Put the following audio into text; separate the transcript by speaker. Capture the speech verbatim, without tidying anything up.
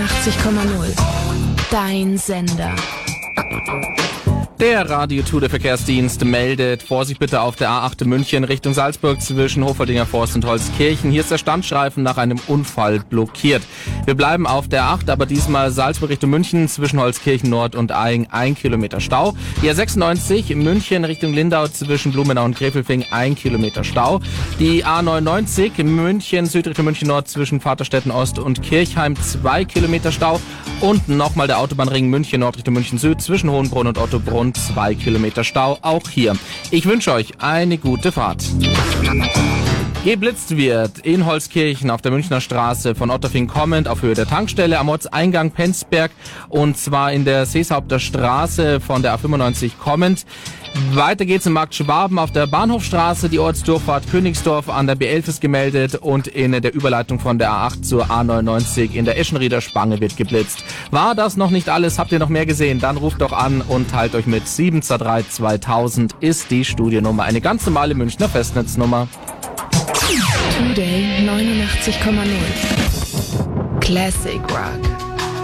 Speaker 1: neunundachtzig Komma null. Dein Sender.
Speaker 2: Der Radio Tour, der Verkehrsdienst, meldet Vorsicht bitte auf der A acht München Richtung Salzburg zwischen Hoferdinger Forst und Holzkirchen. Hier ist der Standstreifen nach einem Unfall blockiert. Wir bleiben auf der acht, aber diesmal Salzburg Richtung München zwischen Holzkirchen Nord und Aing, ein Kilometer Stau. Die A sechsundneunzig München Richtung Lindau zwischen Blumenau und Gräfelfing, ein Kilometer Stau. Die A neunundneunzig München Süd Richtung München Nord zwischen Vaterstetten Ost und Kirchheim, zwei Kilometer Stau. Und nochmal der Autobahnring München Nord Richtung München Süd zwischen Hohenbrunn und Ottobrunn, zwei Kilometer Stau, auch hier. Ich wünsche euch eine gute Fahrt. Geblitzt wird in Holzkirchen auf der Münchner Straße von Otterfing kommend auf Höhe der Tankstelle am Ortseingang Penzberg und zwar in der Seeshaupter Straße von der A fünfundneunzig kommend. Weiter geht's im Markt Schwaben auf der Bahnhofstraße, die Ortsdurchfahrt Königsdorf an der B elf ist gemeldet und in der Überleitung von der A acht zur A neunundneunzig in der Eschenrieder Spange wird geblitzt. War das noch nicht alles? Habt ihr noch mehr gesehen? Dann ruft doch an und teilt euch mit. sieben zwei drei zweitausend ist die Studiennummer. Eine ganz normale Münchner Festnetznummer.
Speaker 1: Today neunundachtzig Komma null. Classic Rock.